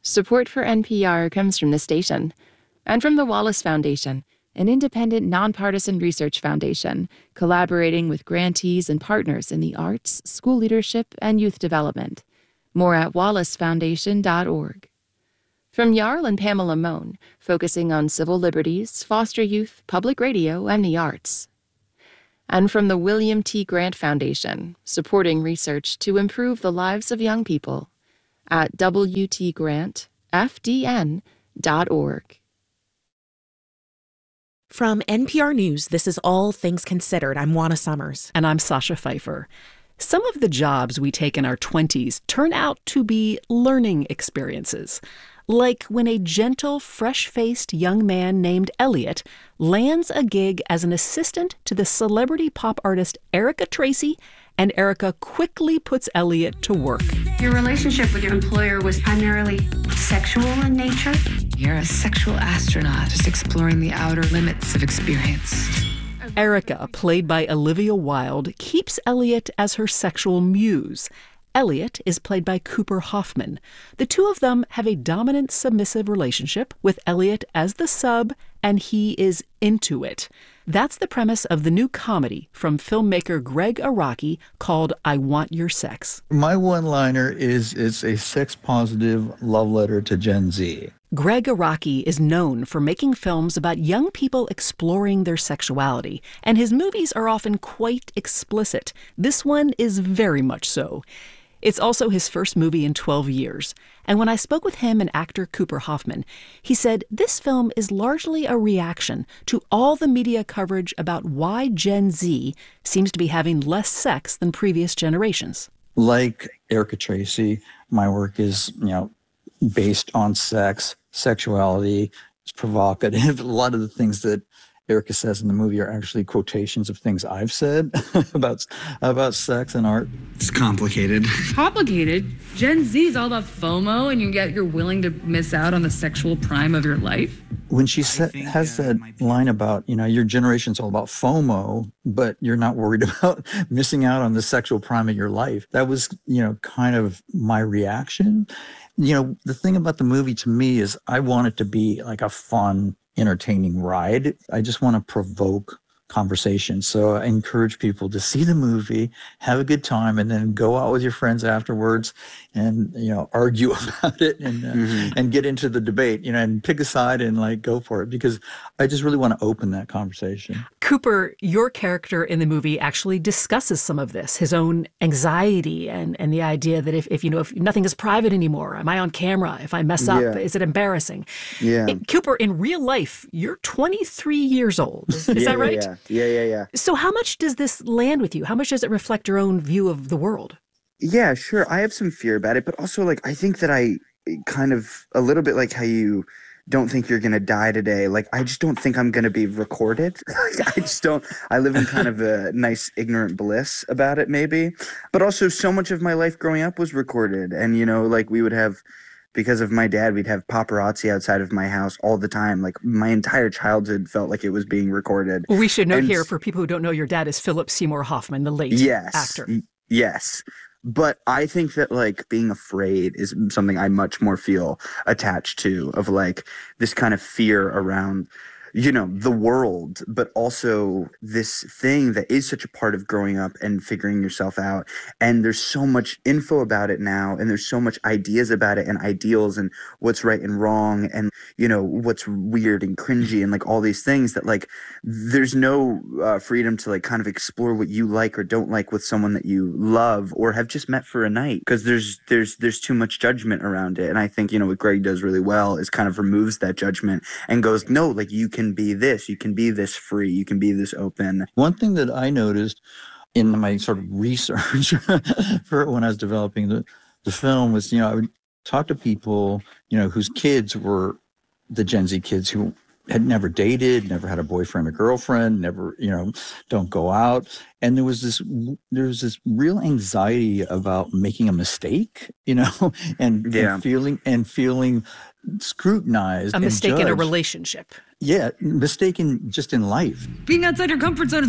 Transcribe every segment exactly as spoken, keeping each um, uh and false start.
Support for N P R comes from the station and from the Wallace Foundation, an independent, nonpartisan research foundation collaborating with grantees and partners in the arts, school leadership, and youth development. More at wallace foundation dot org. From Jarl and Pamela Mohn, focusing on civil liberties, foster youth, public radio, and the arts. And from the William T. Grant Foundation, supporting research to improve the lives of young people at w t grant f d n dot org. From N P R News, this is All Things Considered. I'm Juana Summers. And I'm Sasha Pfeiffer. Some of the jobs we take in our twenties turn out to be learning experiences. Like when a gentle, fresh-faced young man named Elliot lands a gig as an assistant to the celebrity pop artist Erica Tracy, and Erica quickly puts Elliot to work. Your relationship with your employer was primarily sexual in nature? You're a sexual astronaut, just exploring the outer limits of experience. Erica, played by Olivia Wilde, keeps Elliot as her sexual muse. Elliot is played by Cooper Hoffman. The two of them have a dominant, submissive relationship, with Elliot as the sub, and he is into it. That's the premise of the new comedy from filmmaker Greg Araki called I Want Your Sex. My one-liner is it's a sex-positive love letter to Gen Z. Greg Araki is known for making films about young people exploring their sexuality, and his movies are often quite explicit. This one is very much so. It's also his first movie in twelve years. And when I spoke with him and actor Cooper Hoffman, he said this film is largely a reaction to all the media coverage about why Gen Z seems to be having less sex than previous generations. Like Erica Tracy, my work is, you know, based on sex, sexuality. It's provocative. A lot of the things that Erica says in the movie are actually quotations of things I've said about about sex and art. It's complicated. Complicated? Gen Z is all about FOMO, and you get you're willing to miss out on the sexual prime of your life? When she sa- has that line about, you know, your generation's all about FOMO, but you're not worried about missing out on the sexual prime of your life. That was, you know, kind of my reaction. You know, the thing about the movie to me is I want it to be like a fun, entertaining ride. I just want to provoke conversation. So I encourage people to see the movie, have a good time, and then go out with your friends afterwards and, you know, argue about it and uh, mm-hmm. and get into the debate, you know, and pick a side and like go for it, because I just really want to open that conversation. Cooper, your character in the movie actually discusses some of this, his own anxiety and, and the idea that if, if, you know, if nothing is private anymore, am I on camera? If I mess up, yeah. is it embarrassing? Yeah. It, Cooper, in real life, you're twenty-three years old. Is yeah, that right? Yeah. Yeah, yeah, yeah. So how much does this land with you? How much does it reflect your own view of the world? Yeah, sure. I have some fear about it, but also, like, I think that I kind of, a little bit like how you don't think you're going to die today. Like, I just don't think I'm going to be recorded. I just don't, I live in kind of a nice ignorant bliss about it, maybe. But also, so much of my life growing up was recorded. And, you know, like, we would have, because of my dad, we'd have paparazzi outside of my house all the time. Like, my entire childhood felt like it was being recorded. Well, we should note and, here, for people who don't know, your dad is Philip Seymour Hoffman, the late yes, actor. Yes. But I think that, like, being afraid is something I much more feel attached to, of, like, this kind of fear around, you know, the world, but also this thing that is such a part of growing up and figuring yourself out. And there's so much info about it now, and there's so much ideas about it and ideals and what's right and wrong and, you know, what's weird and cringy and, like, all these things that, like, there's no uh, freedom to, like, kind of explore what you like or don't like with someone that you love or have just met for a night, because there's there's there's too much judgment around it. And I think, you know, what Greg does really well is kind of removes that judgment and goes, no, like, you can be this, you can be this free, you can be this open. One thing that I noticed in my sort of research for when I was developing the, the film was, you know, I would talk to people, you know, whose kids were the Gen Z kids who had never dated, never had a boyfriend or girlfriend, never, you know, don't go out. And there was this, there was this real anxiety about making a mistake, you know, and, yeah. and feeling, and feeling scrutinized. A mistake and in a judged. relationship. Yeah, mistaken just in life. Being outside your comfort zone is a whole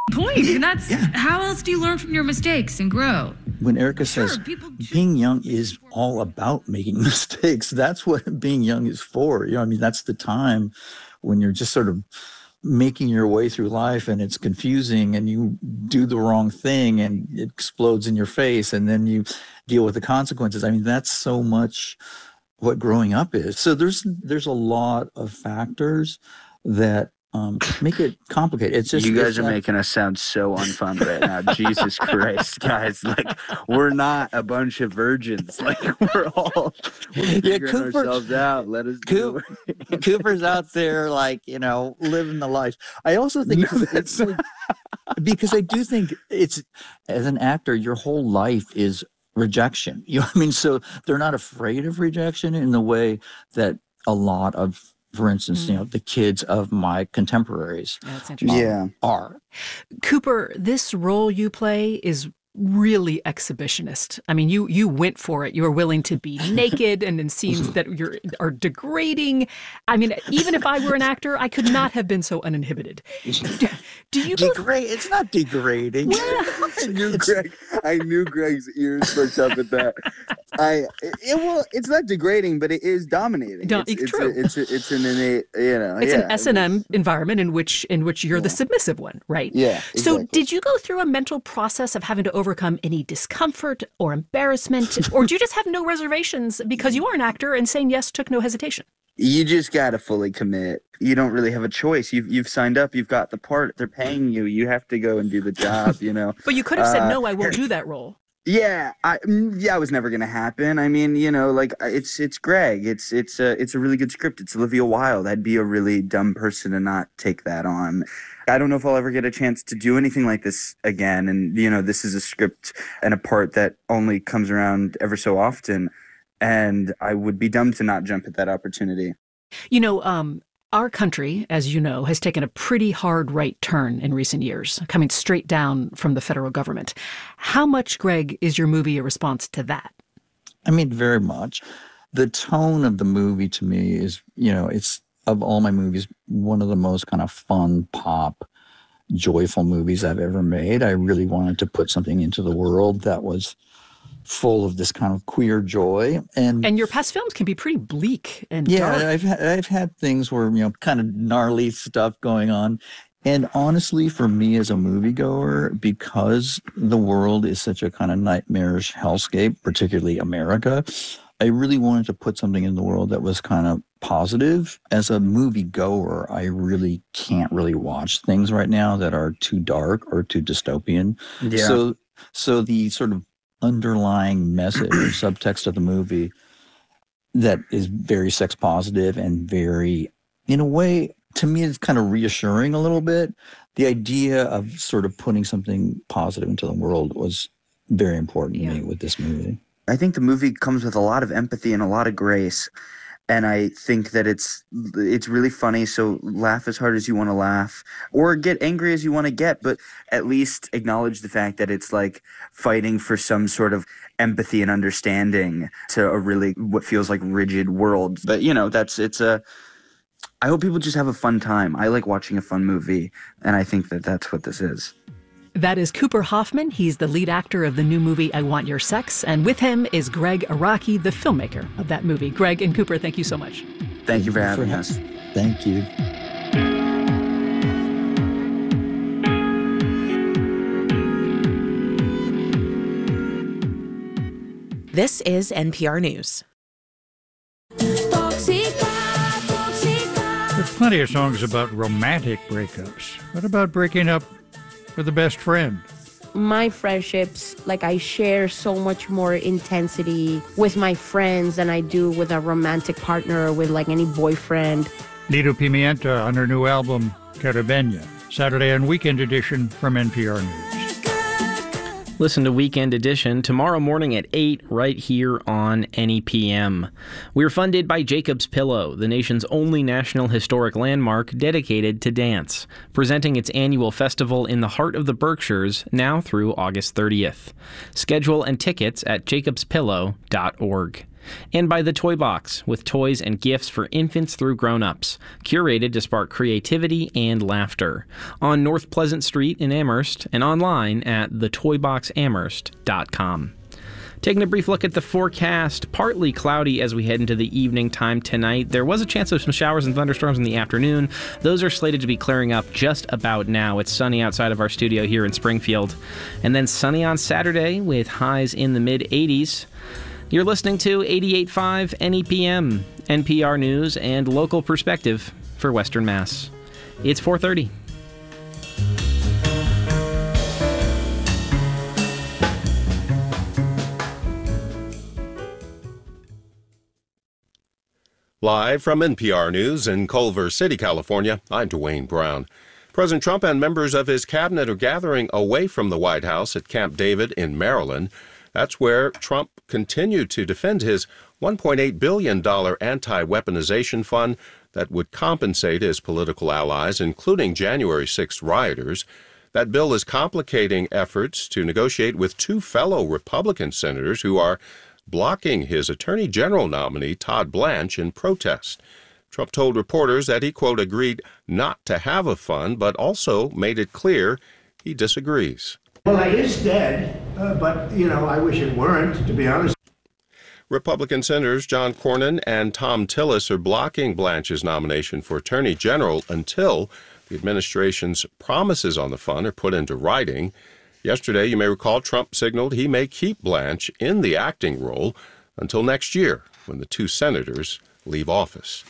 point. And that's Yeah. how else do you learn from your mistakes and grow? When Erica Sure, says people choose- being young is all about making mistakes, that's what being young is for. You know, I mean, that's the time when you're just sort of making your way through life and it's confusing and you do the wrong thing and it explodes in your face and then you deal with the consequences. I mean, that's so much what growing up is. So there's there's a lot of factors that um, make it complicated. It's just you guys it's are not- making us sound so unfun right now. Jesus Christ, guys! Like we're not a bunch of virgins. Like we're all we're Yeah, figuring Cooper- ourselves out. Let us do Coop- it. Cooper's out there, like, you know, living the life. I also think No, it's, it's like, because I do think it's, as an actor, your whole life is rejection. You know what I mean? So they're not afraid of rejection in the way that a lot of, for instance, you know, the kids of my contemporaries That's interesting. Yeah. are. Cooper, this role you play is really exhibitionist. I mean, you you went for it. You were willing to be naked and in scenes that you're, are degrading. I mean, even if I were an actor, I could not have been so uninhibited. Do, do you go Degrade? It's not degrading. I knew Greg. I knew Greg's ears perked up at that. I it, it will. It's not degrading, but it is dominating. Do- it's, it's, true. a, it's, a, it's an innate. You know. It's yeah, an S and M environment in which in which you're the submissive one, right? Yeah. So exactly. did you go through a mental process of having to overcome any discomfort or embarrassment, or do you just have no reservations because you are an actor and saying yes took no hesitation? You just gotta fully commit. You don't really have a choice. You've you've signed up. You've got the part. They're paying you. You have to go and do the job. You know. But you could have said Uh, no, I won't do that role. Yeah, I mm, yeah, it was never gonna happen. I mean, you know, like I- it's it's Greg. It's it's a it's a really good script. It's Olivia Wilde. I'd be a really dumb person to not take that on. I don't know if I'll ever get a chance to do anything like this again. And you know, this is a script and a part that only comes around ever so often. And I would be dumb to not jump at that opportunity. You know, um, our country, as you know, has taken a pretty hard right turn in recent years, coming straight down from the federal government. How much, Greg, is your movie a response to that? I mean, very much. The tone of the movie to me is, you know, it's, of all my movies, one of the most kind of fun, pop, joyful movies I've ever made. I really wanted to put something into the world that was full of this kind of queer joy. And, And your past films can be pretty bleak and yeah, dark. I've had, I've had things where, you know, kind of gnarly stuff going on. And honestly, for me as a moviegoer, because the world is such a kind of nightmarish hellscape, particularly America, I really wanted to put something in the world that was kind of positive. As a moviegoer, I really can't really watch things right now that are too dark or too dystopian. Yeah. So, so the sort of underlying message or subtext of the movie that is very sex positive and very, in a way, to me, it's kind of reassuring a little bit. The idea of sort of putting something positive into the world was very important Yeah. to me with this movie. I think the movie comes with a lot of empathy and a lot of grace. And I think that it's it's really funny. So laugh as hard as you want to laugh or get angry as you want to get, but at least acknowledge the fact that it's like fighting for some sort of empathy and understanding to a really what feels like rigid world. But, you know, that's it's a I hope people just have a fun time. I like watching a fun movie. And I think that that's what this is. That is Cooper Hoffman. He's the lead actor of the new movie I Want Your Sex. And with him is Greg Araki, the filmmaker of that movie. Greg and Cooper, thank you so much. Thank you for For having ha- us. Thank you. This is N P R News. There's plenty of songs about romantic breakups. What about breaking up with a best friend? My friendships, like I share so much more intensity with my friends than I do with a romantic partner or with like any boyfriend. Lido Pimienta on her new album, Caribeña. Saturday and Weekend Edition from N P R News. Listen to Weekend Edition tomorrow morning at eight right here on N E P M. We're funded by Jacob's Pillow, the nation's only national historic landmark dedicated to dance, presenting its annual festival in the heart of the Berkshires now through August thirtieth. Schedule and tickets at jacobs pillow dot org. And by The Toy Box, with toys and gifts for infants through grown-ups, curated to spark creativity and laughter. On North Pleasant Street in Amherst and online at the toy box amherst dot com. Taking a brief look at the forecast, partly cloudy as we head into the evening time tonight. There was a chance of some showers and thunderstorms in the afternoon. Those are slated to be clearing up just about now. It's sunny outside of our studio here in Springfield. And then sunny on Saturday with highs in the mid eighties. You're listening to eighty-eight point five N E P M, N P R News and local perspective for Western Mass. It's four thirty. Live from N P R News in Culver City, California, I'm Dwayne Brown. President Trump and members of his cabinet are gathering away from the White House at Camp David in Maryland. That's where Trump continued to defend his one point eight billion dollars anti-weaponization fund that would compensate his political allies, including January sixth rioters. That bill is complicating efforts to negotiate with two fellow Republican senators who are blocking his Attorney General nominee, Todd Blanche, in protest. Trump told reporters that he, quote, agreed not to have a fund, but also made it clear he disagrees. Well, it is dead, uh, but, you know, I wish it weren't, to be honest. Republican Senators John Cornyn and Tom Tillis are blocking Blanche's nomination for Attorney General until the administration's promises on the fund are put into writing. Yesterday, you may recall, Trump signaled he may keep Blanche in the acting role until next year, when the two senators leave office.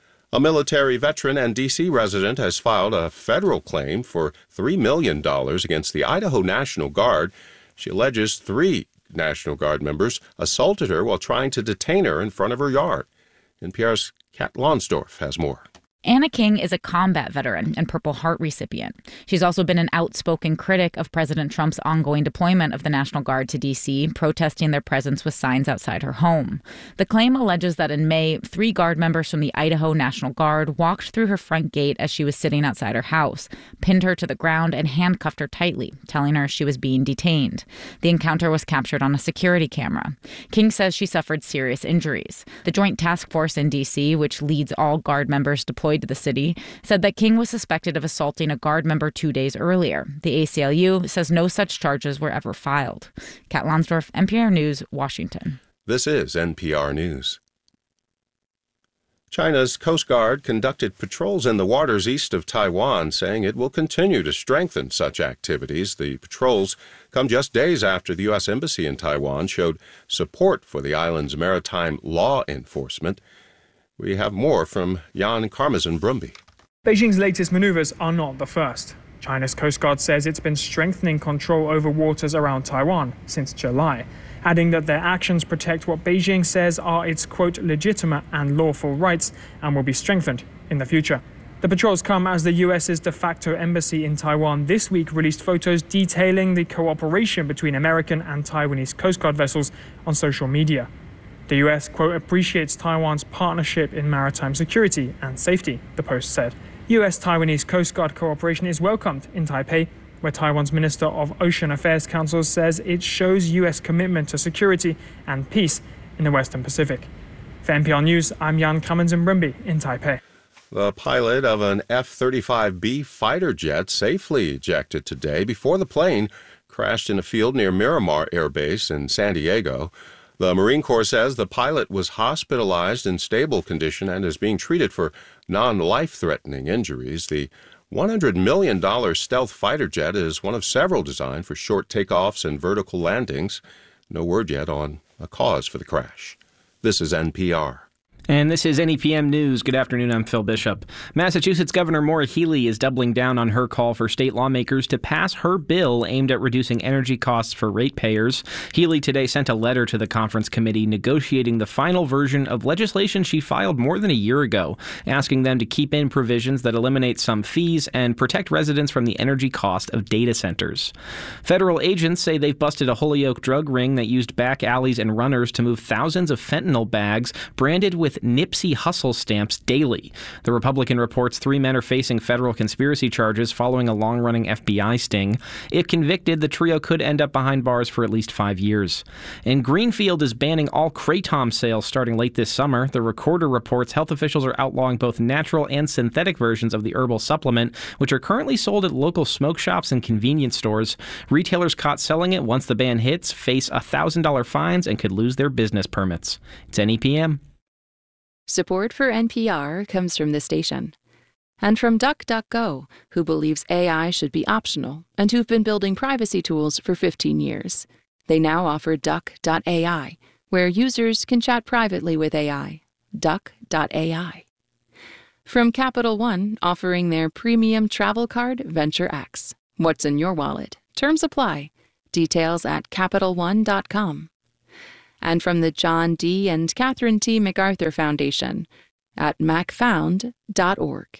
A military veteran and D C resident has filed a federal claim for three million dollars against the Idaho National Guard. She alleges three National Guard members assaulted her while trying to detain her in front of her yard. N P R's Kat Lonsdorf has more. Anna King is a combat veteran and Purple Heart recipient. She's also been an outspoken critic of President Trump's ongoing deployment of the National Guard to D C, protesting their presence with signs outside her home. The claim alleges that in May, three Guard members from the Idaho National Guard walked through her front gate as she was sitting outside her house, pinned her to the ground, and handcuffed her tightly, telling her she was being detained. The encounter was captured on a security camera. King says she suffered serious injuries. The Joint Task Force in D C, which leads all Guard members deployed to the city, said that King was suspected of assaulting a Guard member two days earlier. The A C L U says no such charges were ever filed. Kat Lonsdorf, N P R News, Washington. This is N P R News. China's Coast Guard conducted patrols in the waters east of Taiwan, saying it will continue to strengthen such activities. The patrols come just days after the U S Embassy in Taiwan showed support for the island's maritime law enforcement. We have more from Jan Karmazin-Brumby. Beijing's latest maneuvers are not the first. China's Coast Guard says it's been strengthening control over waters around Taiwan since July, adding that their actions protect what Beijing says are its, quote, legitimate and lawful rights and will be strengthened in the future. The patrols come as the U S's de facto embassy in Taiwan this week released photos detailing the cooperation between American and Taiwanese Coast Guard vessels on social media. The U S, quote, appreciates Taiwan's partnership in maritime security and safety, the Post said. U S-Taiwanese Coast Guard cooperation is welcomed in Taipei, where Taiwan's Minister of Ocean Affairs Council says it shows U S commitment to security and peace in the Western Pacific. For N P R News, I'm Jan Karmazin-Brumby in Taipei. The pilot of an F thirty-five B fighter jet safely ejected today before the plane crashed in a field near Miramar Air Base in San Diego. The Marine Corps says the pilot was hospitalized in stable condition and is being treated for non-life-threatening injuries. The one hundred million dollars stealth fighter jet is one of several designed for short takeoffs and vertical landings. No word yet on a cause for the crash. This is N P R. And this is N E P M News. Good afternoon, I'm Phil Bishop. Massachusetts Governor Maura Healey is doubling down on her call for state lawmakers to pass her bill aimed at reducing energy costs for ratepayers. Healey today sent a letter to the conference committee negotiating the final version of legislation she filed more than a year ago, asking them to keep in provisions that eliminate some fees and protect residents from the energy cost of data centers. Federal agents say they've busted a Holyoke drug ring that used back alleys and runners to move thousands of fentanyl bags branded with with Nipsey Hussle stamps daily. The Republican reports three men are facing federal conspiracy charges following a long-running F B I sting. If convicted, the trio could end up behind bars for at least five years. And Greenfield is banning all Kratom sales starting late this summer. The Recorder reports health officials are outlawing both natural and synthetic versions of the herbal supplement, which are currently sold at local smoke shops and convenience stores. Retailers caught selling it once the ban hits face one thousand dollars fines and could lose their business permits. It's N E P M. Support for N P R comes from the station. And from DuckDuckGo, who believes A I should be optional and who've been building privacy tools for fifteen years. They now offer Duck dot A I, where users can chat privately with A I. Duck dot A I. From Capital One, offering their premium travel card, Venture X. What's in your wallet? Terms apply. Details at Capital One dot com. And from the John D. and Catherine T. MacArthur Foundation at mac found dot org.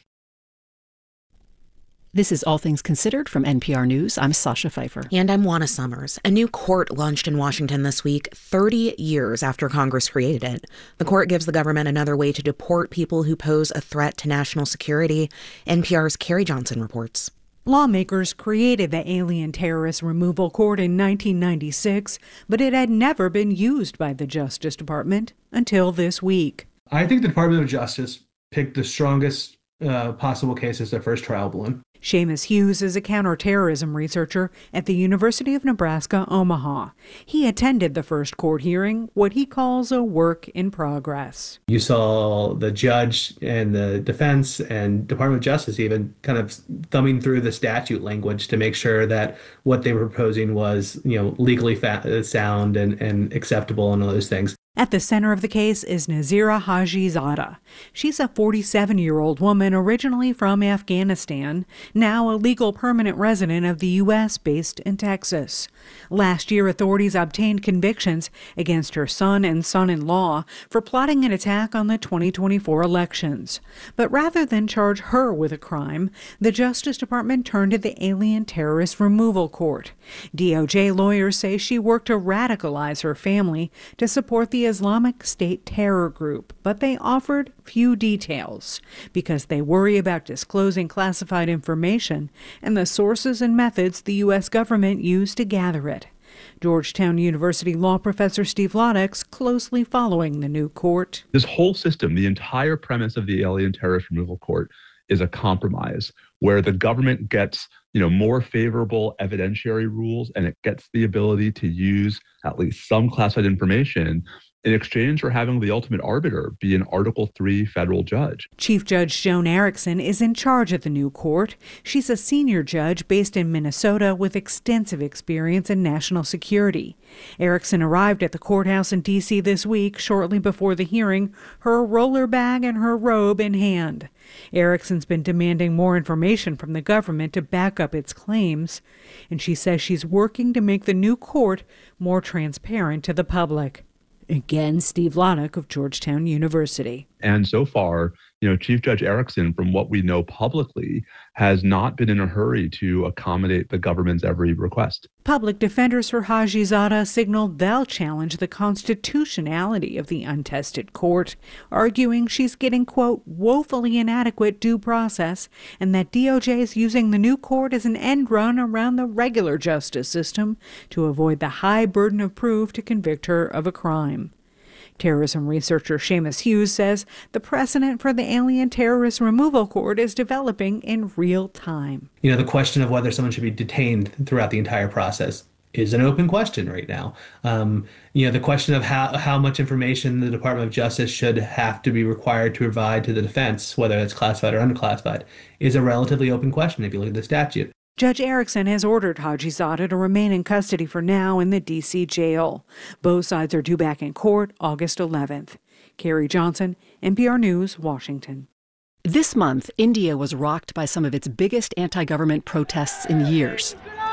This is All Things Considered from N P R News. I'm Sasha Pfeiffer. And I'm Juana Summers. A new court launched in Washington this week, thirty years after Congress created it. The court gives the government another way to deport people who pose a threat to national security. N P R's Carrie Johnson reports. Lawmakers created the Alien Terrorist Removal Court in nineteen ninety-six, but it had never been used by the Justice Department until this week. I think the Department of Justice picked the strongest uh, possible case as their first trial balloon. Seamus Hughes is a counterterrorism researcher at the University of Nebraska, Omaha. He attended the first court hearing, what he calls a work in progress. You saw the judge and the defense and Department of Justice even kind of thumbing through the statute language to make sure that what they were proposing was, you know, legally fa- sound and, and acceptable and all those things. At the center of the case is Nazira Hajizadeh. She's a forty-seven-year-old woman originally from Afghanistan, now a legal permanent resident of the U S based in Texas. Last year, authorities obtained convictions against her son and son-in-law for plotting an attack on the twenty twenty-four elections. But rather than charge her with a crime, the Justice Department turned to the Alien Terrorist Removal Court. D O J lawyers say she worked to radicalize her family to support the Islamic State terror group, but they offered few details because they worry about disclosing classified information and the sources and methods the U S government used to gather it. Georgetown University law professor Steve Lodex closely following the new court. This whole system, the entire premise of the Alien Terrorist Removal Court, is a compromise where the government gets, you know, more favorable evidentiary rules and it gets the ability to use at least some classified information in exchange for having the ultimate arbiter be an Article three federal judge. Chief Judge Joan Erickson is in charge of the new court. She's a senior judge based in Minnesota with extensive experience in national security. Erickson arrived at the courthouse in D C this week, shortly before the hearing, her roller bag and her robe in hand. Erickson's been demanding more information from the government to back up its claims, and she says she's working to make the new court more transparent to the public. Again, Steve Loddick of Georgetown University. And so far, you know, Chief Judge Erickson, from what we know publicly, has not been in a hurry to accommodate the government's every request. Public defenders for Hajizadeh signaled they'll challenge the constitutionality of the untested court, arguing she's getting, quote, woefully inadequate due process, and that D O J is using the new court as an end run around the regular justice system to avoid the high burden of proof to convict her of a crime. Terrorism researcher Seamus Hughes says the precedent for the Alien Terrorist Removal Court is developing in real time. You know, the question of whether someone should be detained throughout the entire process is an open question right now. Um, you know, the question of how, how much information the Department of Justice should have to be required to provide to the defense, whether it's classified or unclassified, is a relatively open question if you look at the statute. Judge Erickson has ordered Hajizadeh to remain in custody for now in the D C jail. Both sides are due back in court August eleventh. Carrie Johnson, N P R News, Washington. This month, India was rocked by some of its biggest anti-government protests in years.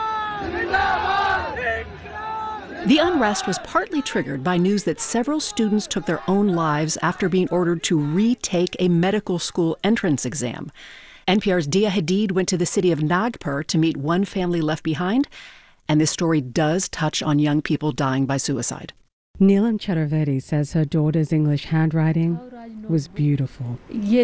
The unrest was partly triggered by news that several students took their own lives after being ordered to retake a medical school entrance exam. N P R's Dia Hadid went to the city of Nagpur to meet one family left behind, and this story does touch on young people dying by suicide. Neelam Chaturvedi says her daughter's English handwriting was beautiful.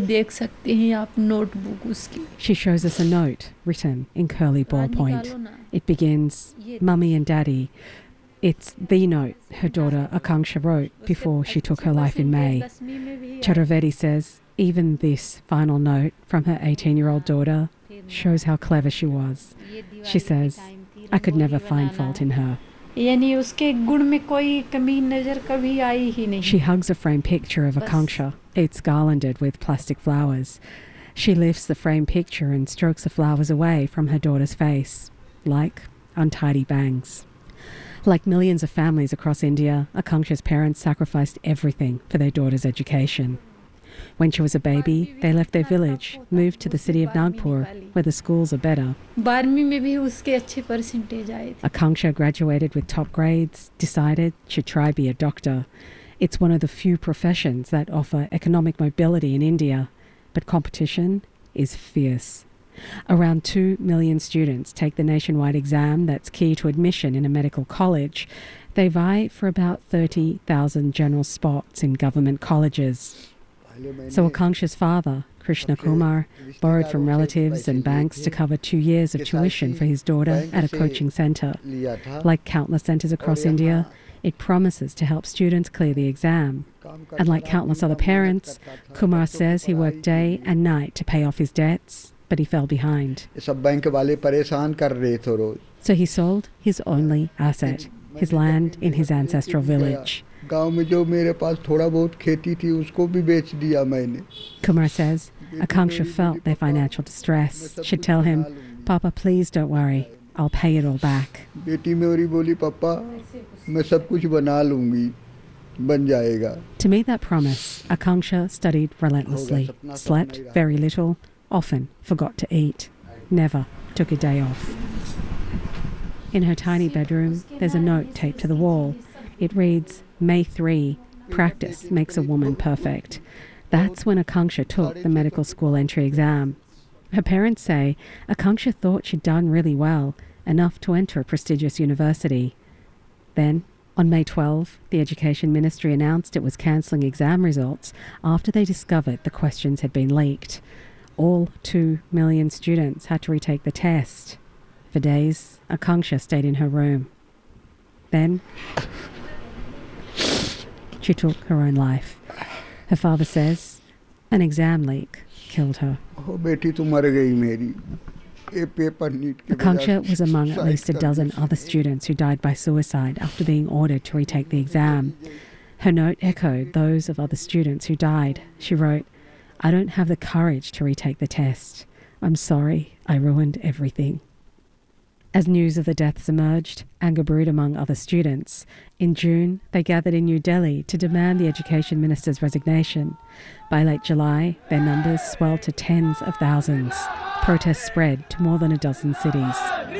She shows us a note written in curly ballpoint. It begins, Mummy and Daddy. It's the note her daughter Akanksha wrote before she took her life in May. Chaturvedi says even this final note from her eighteen-year-old daughter shows how clever she was. She says, I could never find fault in her. She hugs a framed picture of Akanksha. It's garlanded with plastic flowers. She lifts the framed picture and strokes the flowers away from her daughter's face, like untidy bangs. Like millions of families across India, Akanksha's parents sacrificed everything for their daughter's education. When she was a baby, they left their village, moved to the city of Nagpur, where the schools are better. Akanksha graduated with top grades, decided she'd try be a doctor. It's one of the few professions that offer economic mobility in India, but competition is fierce. Around two million students take the nationwide exam that's key to admission in a medical college. They vie for about thirty thousand general spots in government colleges. So Akanksha's father, Krishna Kumar, borrowed from relatives and banks to cover two years of tuition for his daughter at a coaching centre. Like countless centres across India, it promises to help students clear the exam. And like countless other parents, Kumar says he worked day and night to pay off his debts, but he fell behind. So he sold his only asset, his land in his ancestral village. Kumar says Akanksha felt their financial distress. She'd tell him, Papa, please don't worry, I'll pay it all back. To meet that promise, Akanksha studied relentlessly, slept very little, often forgot to eat, never took a day off. In her tiny bedroom, there's a note taped to the wall. It reads, May third, practice makes a woman perfect. That's when Akanksha took the medical school entry exam. Her parents say Akanksha thought she'd done really well, enough to enter a prestigious university. Then, on May twelfth, the Education Ministry announced it was cancelling exam results after they discovered the questions had been leaked. All two million students had to retake the test. For days, Akanksha stayed in her room. Then she took her own life. Her father says an exam leak killed her. Akanksha was among at least a dozen other students who died by suicide after being ordered to retake the exam. Her note echoed those of other students who died. She wrote, I don't have the courage to retake the test. I'm sorry, I ruined everything. As news of the deaths emerged, anger brewed among other students. In June, they gathered in New Delhi to demand the Education Minister's resignation. By late July, their numbers swelled to tens of thousands. Protests spread to more than a dozen cities.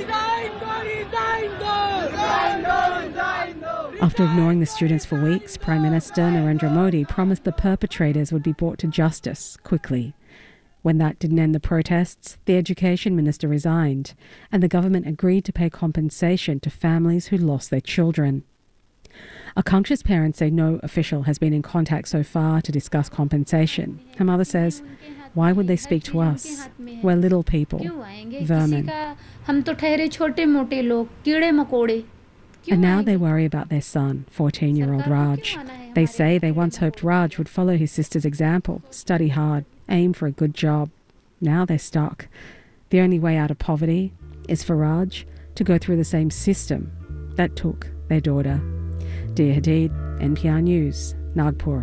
After ignoring the students for weeks, Prime Minister Narendra Modi promised the perpetrators would be brought to justice quickly. When that didn't end the protests, the Education Minister resigned, and the government agreed to pay compensation to families who lost their children. Akanksha's parents say no official has been in contact so far to discuss compensation. Her mother says, why would they speak to us? We're little people, vermin. And now they worry about their son, fourteen-year-old Raj. They say they once hoped Raj would follow his sister's example, study hard, aim for a good job. Now they're stuck. The only way out of poverty is for Raj to go through the same system that took their daughter. Dia Hadid, N P R News, Nagpur.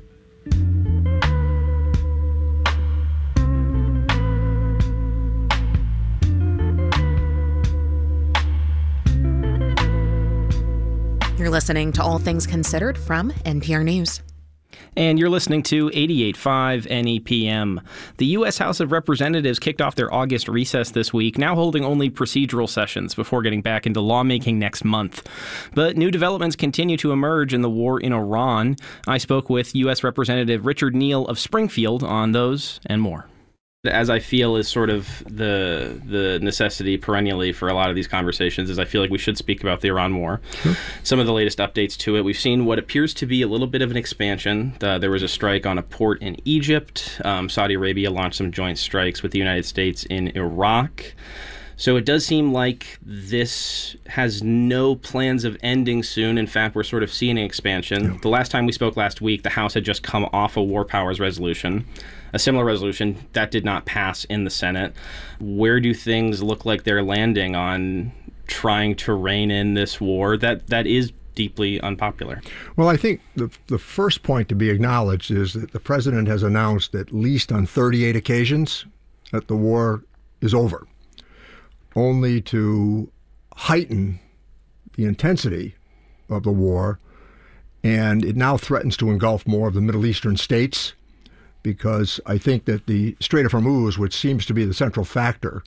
You're listening to All Things Considered from N P R News. And you're listening to eighty-eight point five N E P M. The U S House of Representatives kicked off their August recess this week, now holding only procedural sessions before getting back into lawmaking next month. But new developments continue to emerge in the war in Iran. I spoke with U S Representative Richard Neal of Springfield on those and more. As I feel is sort of the the necessity perennially for a lot of these conversations, is I feel like we should speak about the Iran war. Sure. Some of the latest updates to it. We've seen what appears to be a little bit of an expansion. Uh, there was a strike on a port in Egypt. Um, Saudi Arabia launched some joint strikes with the United States in Iraq. So it does seem like this has no plans of ending soon. In fact, we're sort of seeing an expansion. Yeah. The last time we spoke last week, the House had just come off a war powers resolution. A similar resolution that did not pass in the Senate. Where do things look like they're landing on trying to rein in this war that, that is deeply unpopular? Well, I think the the first point to be acknowledged is that the president has announced at least on thirty-eight occasions that the war is over, only to heighten the intensity of the war. And it now threatens to engulf more of the Middle Eastern states, because I think that the Strait of Hormuz, which seems to be the central factor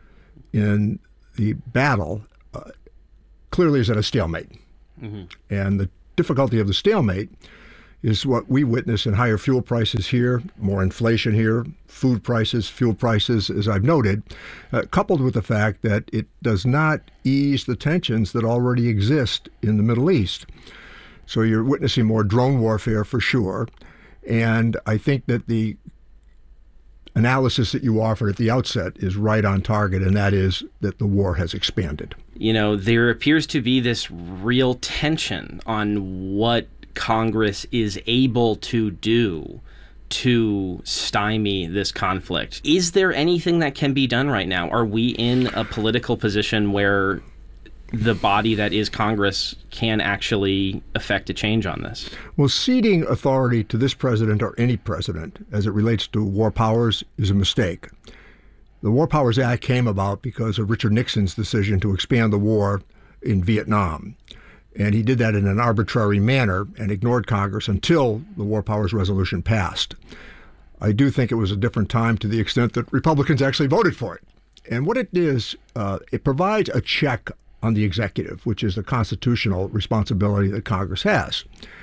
in the battle, uh, clearly is at a stalemate. Mm-hmm. And the difficulty of the stalemate is what we witness in higher fuel prices here, more inflation here, food prices, fuel prices, as I've noted, uh, coupled with the fact that it does not ease the tensions that already exist in the Middle East. So you're witnessing more drone warfare for sure. And I think that the analysis that you offered at the outset is right on target, and that is that the war has expanded. You know, there appears to be this real tension on what Congress is able to do to stymie this conflict. Is there anything that can be done right now? Are we in a political position where the body that is Congress can actually affect a change on this? Well, ceding authority to this president or any president as it relates to war powers is a mistake. The War Powers Act came about because of Richard Nixon's decision to expand the war in Vietnam. And he did that in an arbitrary manner and ignored Congress until the War Powers Resolution passed. I do think it was a different time to the extent that Republicans actually voted for it. And what it is, uh, it provides a check on the executive, which is the constitutional responsibility that Congress has.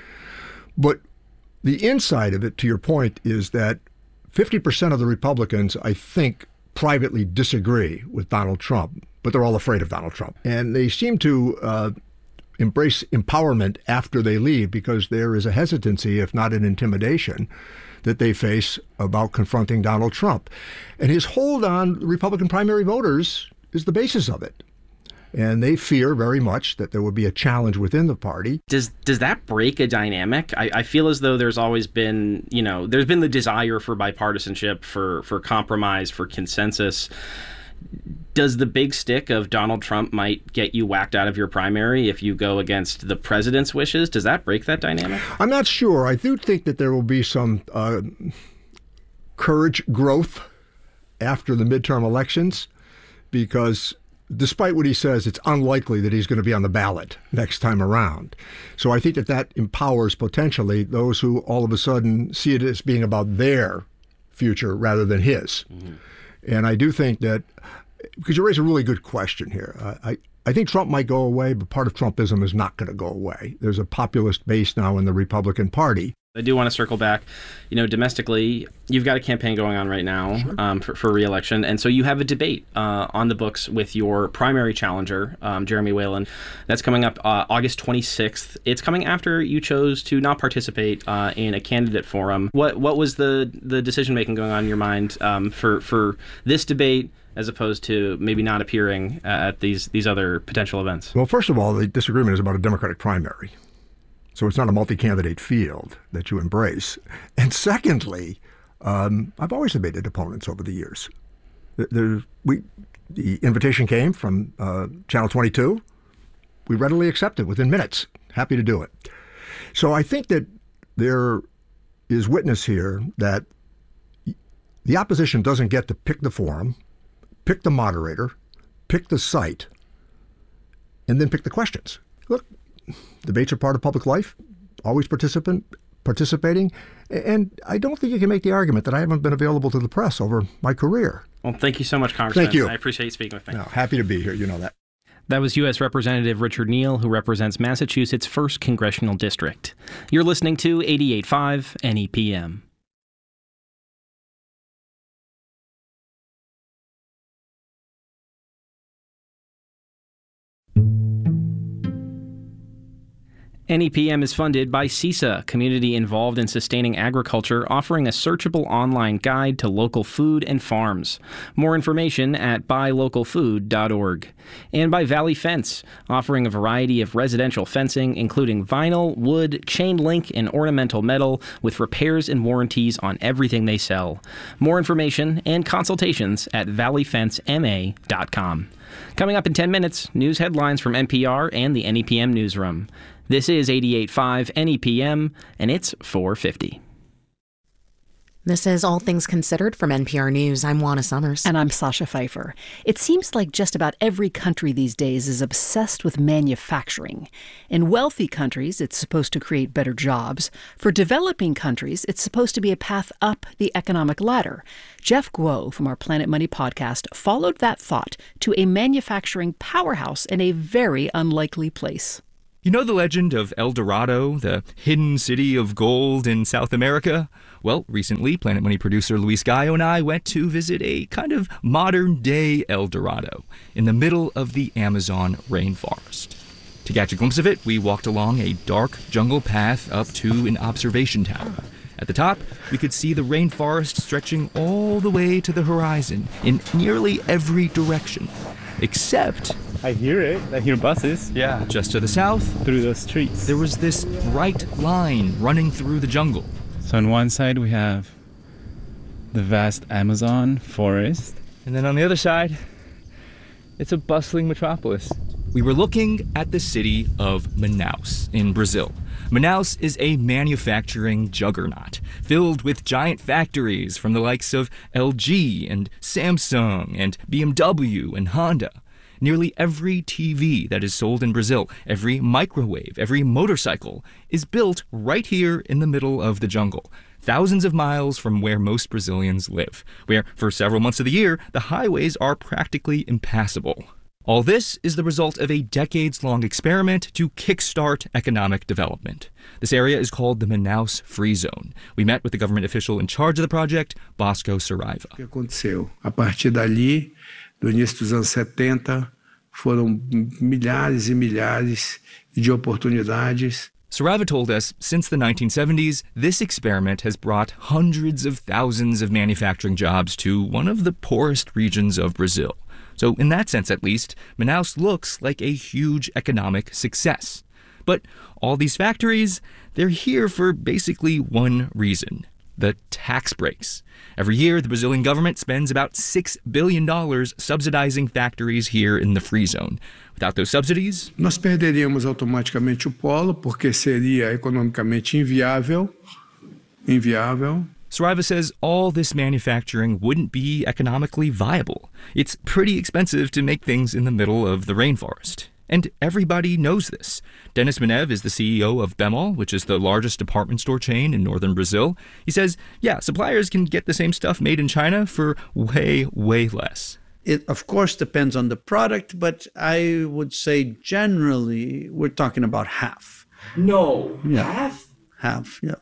But the inside of it, to your point, is that fifty percent of the Republicans, I think, privately disagree with Donald Trump, but they're all afraid of Donald Trump. And they seem to uh, embrace empowerment after they leave because there is a hesitancy, if not an intimidation, that they face about confronting Donald Trump. And his hold on Republican primary voters is the basis of it. And they fear very much that there would be a challenge within the party. Does does that break a dynamic? I, I feel as though there's always been, you know, there's been the desire for bipartisanship, for, for compromise, for consensus. Does the big stick of Donald Trump might get you whacked out of your primary if you go against the president's wishes? Does that break that dynamic? I'm not sure. I do think that there will be some uh, courage growth after the midterm elections, because despite what he says, it's unlikely that he's going to be on the ballot next time around. So I think that that empowers potentially those who all of a sudden see it as being about their future rather than his. Mm-hmm. And I do think that, because you raise a really good question here, uh, I, I think Trump might go away, but part of Trumpism is not going to go away. There's a populist base now in the Republican Party. I do want to circle back, you know, domestically, you've got a campaign going on right now sure. um, for, for re-election. And so you have a debate uh, on the books with your primary challenger, um, Jeremy Whalen. That's coming up uh, August twenty-sixth. It's coming after you chose to not participate uh, in a candidate forum. What what was the, the decision-making going on in your mind um, for, for this debate as opposed to maybe not appearing at these, these other potential events? Well, first of all, the disagreement is about a Democratic primary. So it's not a multi-candidate field that you embrace. And secondly, um, I've always debated opponents over the years. There, we, the invitation came from uh, Channel twenty-two. We readily accepted within minutes. Happy to do it. So I think that there is witness here that the opposition doesn't get to pick the forum, pick the moderator, pick the site, and then pick the questions. Look, debates are part of public life, always participant, participating, and I don't think you can make the argument that I haven't been available to the press over my career. Well, thank you so much, Congressman. Thank you. I appreciate you speaking with me. No, happy to be here. You know that. That was U S Representative Richard Neal, who represents Massachusetts' first Congressional District. You're listening to eighty-eight point five N E P M. N E P M is funded by CISA, community involved in sustaining agriculture, offering a searchable online guide to local food and farms. More information at buy local food dot org. And by Valley Fence, offering a variety of residential fencing, including vinyl, wood, chain link, and ornamental metal, with repairs and warranties on everything they sell. More information and consultations at valley fence m a dot com. Coming up in ten minutes, news headlines from N P R and the N E P M newsroom. This is eighty-eight point five N E P M, and it's four fifty. This is All Things Considered from N P R News. I'm Juana Summers. And I'm Sasha Pfeiffer. It seems like just about every country these days is obsessed with manufacturing. In wealthy countries, it's supposed to create better jobs. For developing countries, it's supposed to be a path up the economic ladder. Jeff Guo from our Planet Money podcast followed that thought to a manufacturing powerhouse in a very unlikely place. You know the legend of El Dorado, the hidden city of gold in South America? Well, recently, Planet Money producer Luis Gallo and I went to visit a kind of modern-day El Dorado in the middle of the Amazon rainforest. To catch a glimpse of it, we walked along a dark jungle path up to an observation tower. At the top, we could see the rainforest stretching all the way to the horizon in nearly every direction, except... I hear it. I hear buses. Yeah. Just to the south, through those streets, there was this bright line running through the jungle. So on one side we have the vast Amazon forest, and then on the other side, it's a bustling metropolis. We were looking at the city of Manaus in Brazil. Manaus is a manufacturing juggernaut, filled with giant factories from the likes of L G and Samsung and B M W and Honda. Nearly every T V that is sold in Brazil, every microwave, every motorcycle, is built right here in the middle of the jungle, thousands of miles from where most Brazilians live, where for several months of the year, the highways are practically impassable. All this is the result of a decades-long experiment to kickstart economic development. This area is called the Manaus Free Zone. We met with the government official in charge of the project, Bosco Saraiva. O que aconteceu? A partir dali, do início dos anos setenta, foram milhares e milhares de oportunidades. Saraiva told us since the nineteen seventies, this experiment has brought hundreds of thousands of manufacturing jobs to one of the poorest regions of Brazil. So in that sense, at least, Manaus looks like a huge economic success. But all these factories, they're here for basically one reason: the tax breaks. Every year, the Brazilian government spends about six billion dollars subsidizing factories here in the Free Zone. Without those subsidies, nós perderíamos automaticamente o polo, porque seria economicamente inviável. Inviável. Saraiva says all this manufacturing wouldn't be economically viable. It's pretty expensive to make things in the middle of the rainforest. And everybody knows this. Dennis Menev is the C E O of Bemol, which is the largest department store chain in northern Brazil. He says, yeah, suppliers can get the same stuff made in China for way, way less. It, of course, depends on the product, but I would say generally we're talking about half. No, yeah. half? Half, yeah.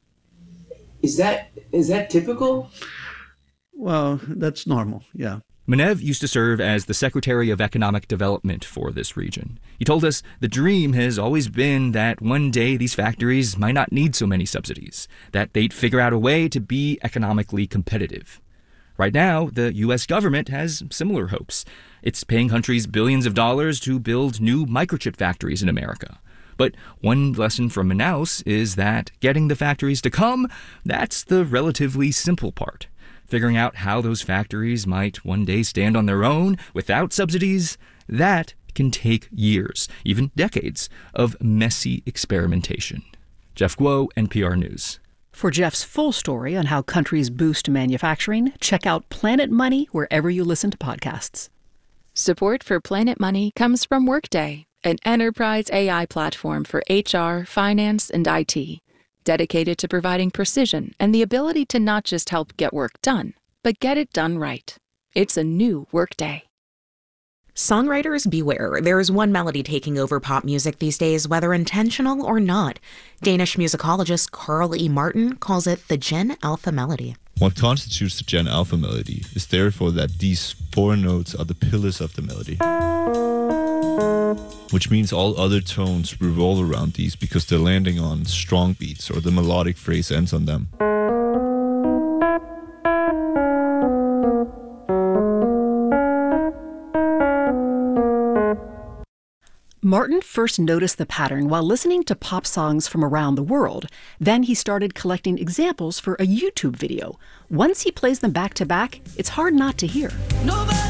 Is that is that typical? Well, that's normal, yeah. Menev used to serve as the Secretary of Economic Development for this region. He told us the dream has always been that one day these factories might not need so many subsidies, that they'd figure out a way to be economically competitive. Right now, the U S government has similar hopes. It's paying countries billions of dollars to build new microchip factories in America. But one lesson from Manaus is that getting the factories to come, that's the relatively simple part. Figuring out how those factories might one day stand on their own without subsidies, that can take years, even decades, of messy experimentation. Jeff Guo, N P R News. For Jeff's full story on how countries boost manufacturing, check out Planet Money wherever you listen to podcasts. Support for Planet Money comes from Workday, an enterprise A I platform for H R, finance, and I T. Dedicated to providing precision and the ability to not just help get work done, but get it done right. It's a new Workday. Songwriters beware. There is one melody taking over pop music these days, whether intentional or not. Danish musicologist Carl E. Martin calls it the Gen Alpha melody. What constitutes the Gen Alpha melody is therefore that these four notes are the pillars of the melody. which means all other tones revolve around these because they're landing on strong beats or the melodic phrase ends on them. Martin first noticed the pattern while listening to pop songs from around the world. Then he started collecting examples for a YouTube video. Once he plays them back to back, it's hard not to hear. Nobody